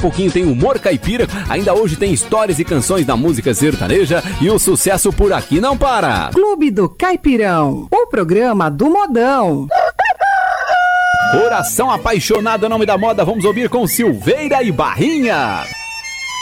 pouquinho tem humor caipira, ainda hoje tem histórias e canções da música sertaneja e o sucesso por aqui não para. Clube do Caipirão, o programa do modão. Coração apaixonado é o nome da moda, vamos ouvir com Silveira e Barrinha.